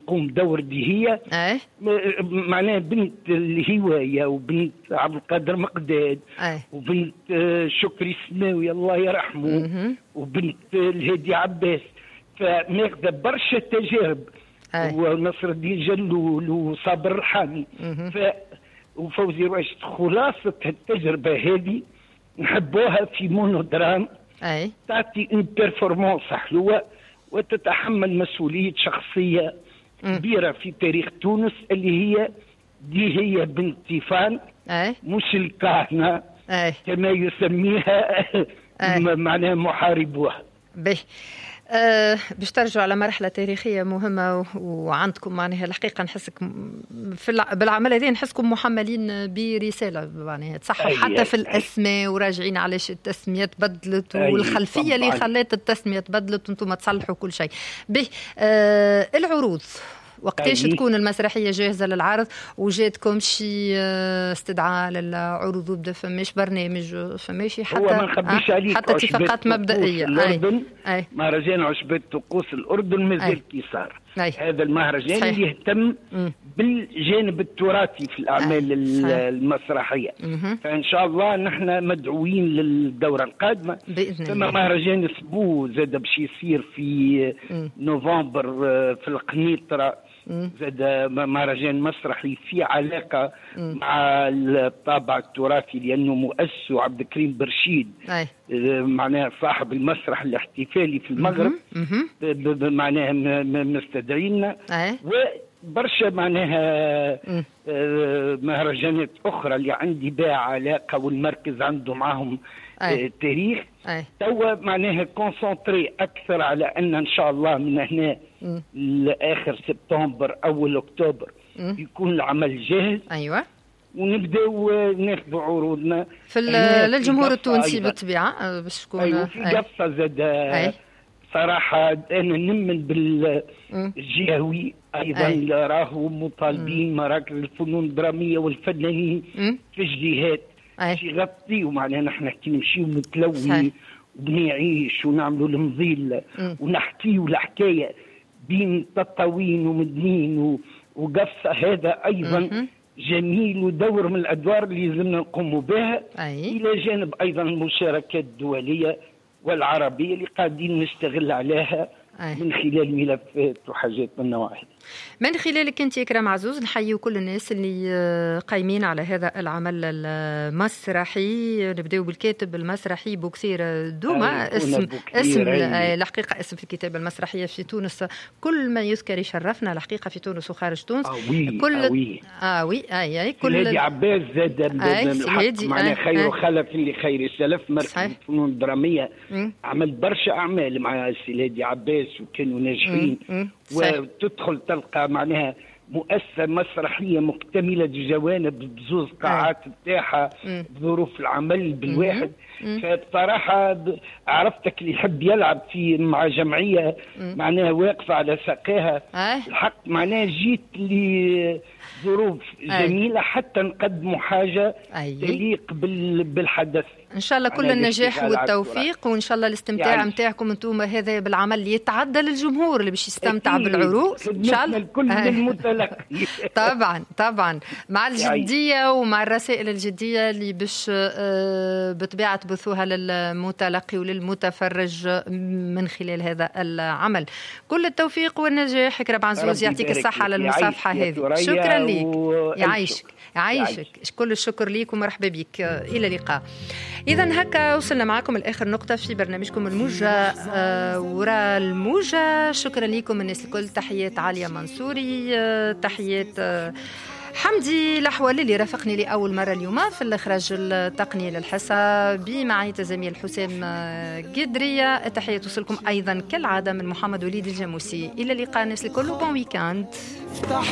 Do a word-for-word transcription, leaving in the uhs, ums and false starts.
تقوم دور اللي هي أي. معناها بنت الهواية وبنت عبد القادر مقداد أي. وبنت شكري السماوي الله يرحمه م- وبنت الهادي عباس، فناخذ برشا تجارب، ونصر الدين جلول وصابر الرحامي ف... وفوزي راشد. خلاصة التجربة هذه نحبوها في مونودرام أي. تعطي ان بيرفورمانس حلوة وتتحمل مسؤولية شخصية كبيرة في تاريخ تونس اللي هي دي هي بنت طيفان مش الكهنة أي. كما يسميها معناها محاربوها. به أه باش ترجعوا على مرحلة تاريخية مهمة وعندكم معناها الحقيقة نحسك في الع... بالعمل هذه نحسكم محملين برسالة معناها تصحوا حتى في الأسماء وراجعين علاش التسميات بدلت والخلفية اللي خلات التسمية بدلت وانتم تصلحوا كل شيء. به أه العروض وقتاش تكون المسرحية جاهزة للعرض وجاتكم شي استدعاء للعروض وبدا فماش برنامج فماشي حتى هو ما نخبيش عليك حتى اتفاقات مبدئية الأردن أي. مهرجان عشبة طقوس الأردن مازال كي صار هذا المهرجان اللي يهتم م. بالجانب التراثي في الأعمال أي. المسرحية م- فإن شاء الله نحن مدعوين للدورة القادمة بإذن ثم الله. مهرجان سبو زاد باش يصير في م. نوفمبر في القنيطرة زاد مهرجان مسرحي في علاقة م. مع الطابع التراثي لأنه مؤسسه عبد الكريم برشيد أي. معناها صاحب المسرح الاحتفالي في المغرب معناها مستدعينا وبرشا معناها مهرجانات أخرى اللي عندي بها علاقة والمركز عنده معهم أي. تاريخ توا معناها كونسنتري أكثر على أن إن شاء الله من هنا لآخر سبتمبر أول أكتوبر م. يكون العمل جاهز. أيوة. ونبداو ناخذوا عروضنا في للجمهور التونسي بالطبيعه باش تكون أيوة في قصه زاد أي. صراحه انا نمن بالجهوي ايضا أي. راهو مطالبين مراكز الفنون الدراميه والفنانين م. في الجهات باش يغطيوا معناها نحن كي نمشيو نتلوي وبنعيش ونعملوا المظيل ونحكيوا الحكايه بين تطاوين ومدنين وقصه هذا ايضا م- جميل ودور من الأدوار اللي لازمنا نقوم بها أي. إلى جانب أيضا المشاركات الدولية والعربية اللي قاعدين نشتغل عليها أي. من خلال ملفات وحاجات من النوع. من خلالك أنت إكرام عزوز نحيي كل الناس اللي قايمين على هذا العمل المسرحي. نبدأ بالكاتب المسرحي بوكسير دوما اسم اسم الحقيقة اسم في الكتابة المسرحية في تونس كل ما يذكر يشرفنا الحقيقة في تونس وخارج تونس. آوي كل آوي اه وي اي اي كل هادي عباس زاد معناها خير خلف اللي خير السلف مركز الفنون الدرامية عمل برشا أعمال مع السيدي عباس وكانوا ناجحين وتدخل تلقى معناها مؤسسة مسرحية مكتملة الجوانب بزوز قاعات بتاعها بظروف العمل بالواحد. فبصراحة عرفتك اللي يحب يلعب في مع جمعية معناها واقفة على ساقها الحق معناها جيت لظروف جميلة حتى نقدموا حاجة تليق بالحدث. إن شاء الله كل النجاح والتوفيق وإن شاء الله الاستمتاع متاعكم أنتم هذا بالعمل يتعدى للجمهور اللي باش يستمتع بالعروض إن شاء الله الكل المتلقي. طبعا طبعا مع الجدية ومع الرسائل الجدية اللي باش بطبيعة تبثوها للمتلقي وللمتفرج من خلال هذا العمل. كل التوفيق والنجاح. إكرام عزوز يعطيك الصحة على المصافحة هذه. شكرا ليك يعيشك يعيشك كل الشكر ليك ومرحبا بك. إلى اللقاء. إذا هكا وصلنا معكم الآخر نقطة في برنامجكم الموجة آه وراء الموجة. شكرا لكم الناس الكل. تحيات عالية منصوري آه تحيات آه حمدي الأحوال اللي رافقني لأول مرة اليوم في الإخراج التقني للحصة بمعية زميل حسام قدرية. التحيات توصلكم أيضا كالعادة من محمد وليد الجاموسي. إلى اللقاء الناس الكل وبون ويكاند.